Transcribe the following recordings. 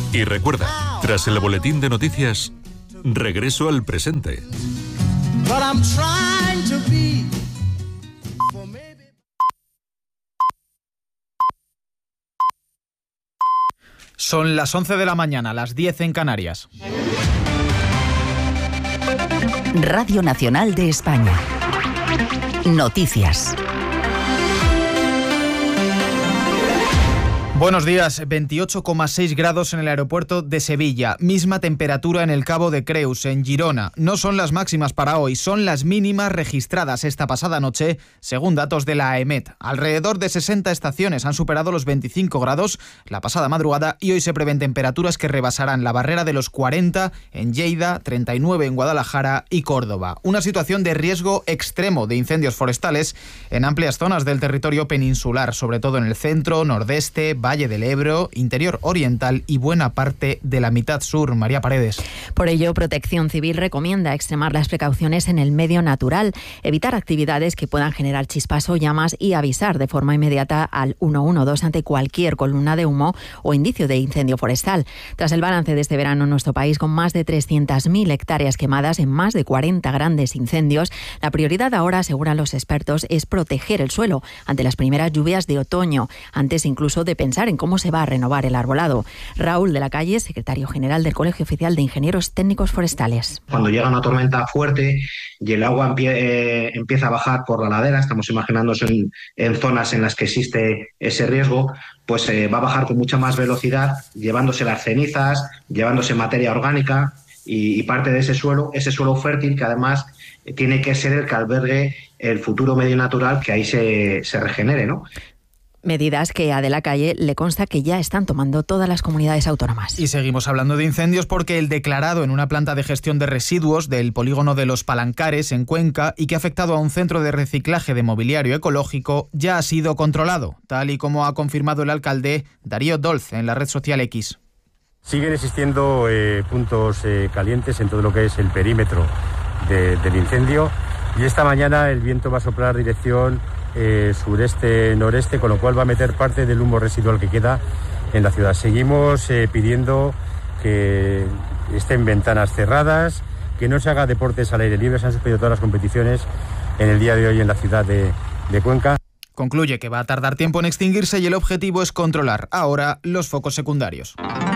Y recuerda, tras el boletín de noticias, regreso al presente. Son las 11 de la mañana, las 10 en Canarias. Radio Nacional de España. Noticias. Buenos días, 28,6 grados en el aeropuerto de Sevilla, misma temperatura en el Cabo de Creus, en Girona. No son las máximas para hoy, son las mínimas registradas esta pasada noche, según datos de la AEMET. Alrededor de 60 estaciones han superado los 25 grados la pasada madrugada y hoy se prevén temperaturas que rebasarán la barrera de los 40 en Lleida, 39 en Guadalajara y Córdoba. Una situación de riesgo extremo de incendios forestales en amplias zonas del territorio peninsular, sobre todo en el centro, nordeste, Valle del Ebro, interior oriental y buena parte de la mitad sur. María Paredes. Por ello, Protección Civil recomienda extremar las precauciones en el medio natural, evitar actividades que puedan generar chispas o llamas y avisar de forma inmediata al 112 ante cualquier columna de humo o indicio de incendio forestal. Tras el balance de este verano en nuestro país, con más de 300.000 hectáreas quemadas en más de 40 grandes incendios, la prioridad ahora, aseguran los expertos, es proteger el suelo ante las primeras lluvias de otoño, antes incluso de pensar en cómo se va a renovar el arbolado. Raúl de la Calle, secretario general del Colegio Oficial de Ingenieros Técnicos Forestales. Cuando llega una tormenta fuerte y el agua empieza a bajar por la ladera, estamos imaginándonos en zonas en las que existe ese riesgo, pues va a bajar con mucha más velocidad, llevándose las cenizas, llevándose materia orgánica y parte de ese suelo fértil que además tiene que ser el que albergue el futuro medio natural que ahí se regenere, ¿no? Medidas que a De la Calle le consta que ya están tomando todas las comunidades autónomas. Y seguimos hablando de incendios porque el declarado en una planta de gestión de residuos del polígono de Los Palancares, en Cuenca, y que ha afectado a un centro de reciclaje de mobiliario ecológico, ya ha sido controlado, tal y como ha confirmado el alcalde Darío Dolz en la red social X. Siguen existiendo puntos calientes en todo lo que es el perímetro del incendio, y esta mañana el viento va a soplar dirección sureste-noreste, con lo cual va a meter parte del humo residual que queda en la ciudad. Seguimos pidiendo que estén ventanas cerradas, que no se haga deportes al aire libre. Se han suspendido todas las competiciones en el día de hoy en la ciudad de Cuenca. Concluye que va a tardar tiempo en extinguirse y el objetivo es controlar ahora los focos secundarios.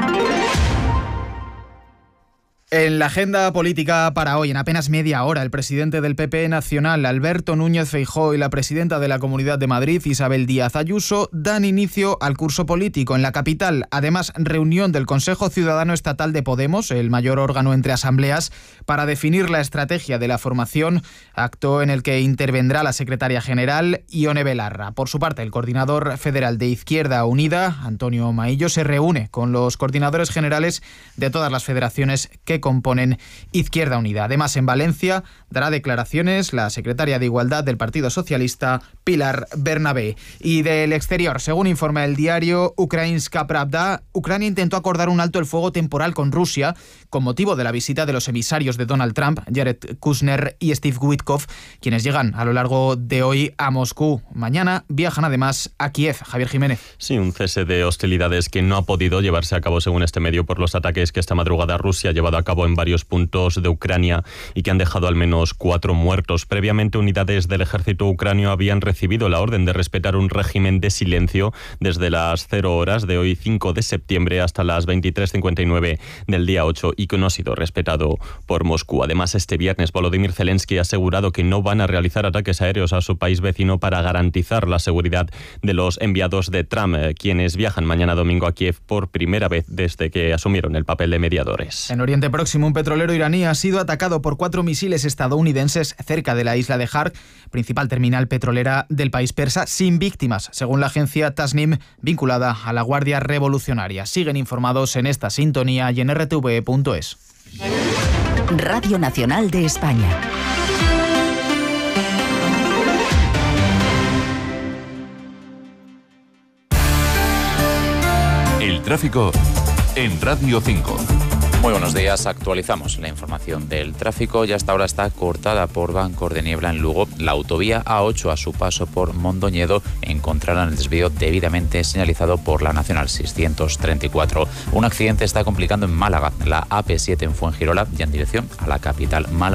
En la agenda política para hoy, en apenas media hora, el presidente del PP nacional, Alberto Núñez Feijóo, y la presidenta de la Comunidad de Madrid, Isabel Díaz Ayuso, dan inicio al curso político en la capital. Además, reunión del Consejo Ciudadano Estatal de Podemos, el mayor órgano entre asambleas, para definir la estrategia de la formación, acto en el que intervendrá la secretaria general, Ione Belarra. Por su parte, el coordinador federal de Izquierda Unida, Antonio Maillo, se reúne con los coordinadores generales de todas las federaciones que componen Izquierda Unida. Además, en Valencia dará declaraciones la secretaria de Igualdad del Partido Socialista, Pilar Bernabé. Y del exterior, según informa el diario Ukrainska Pravda, Ucrania intentó acordar un alto el fuego temporal con Rusia con motivo de la visita de los emisarios de Donald Trump, Jared Kushner y Steve Witkoff, quienes llegan a lo largo de hoy a Moscú. Mañana viajan además a Kiev. Javier Jiménez. Sí, un cese de hostilidades que no ha podido llevarse a cabo, según este medio, por los ataques que esta madrugada Rusia ha llevado a cabo en varios puntos de Ucrania y que han dejado al menos 4 muertos. Previamente, unidades del ejército ucranio habían recibido la orden de respetar un régimen de silencio desde las 0 horas de hoy 5 de septiembre hasta las 23:59 del día 8 y que no ha sido respetado por Moscú. Además, este viernes Volodymyr Zelensky ha asegurado que no van a realizar ataques aéreos a su país vecino para garantizar la seguridad de los enviados de Trump, quienes viajan mañana domingo a Kiev por primera vez desde que asumieron el papel de mediadores. En Oriente Próximo, un petrolero iraní ha sido atacado por 4 misiles estadounidenses cerca de la isla de Har, principal terminal petrolera del país persa, sin víctimas, según la agencia Tasnim, vinculada a la Guardia Revolucionaria. Siguen informados en esta sintonía y en rtv.es. Radio Nacional de España. El tráfico en Radio 5. Muy buenos días, actualizamos la información del tráfico y hasta ahora está cortada por bancos de niebla en Lugo. La autovía A8 a su paso por Mondoñedo encontrarán el desvío debidamente señalizado por la Nacional 634. Un accidente está complicando en Málaga, la AP7 en Fuengirola y en dirección a la capital Málaga.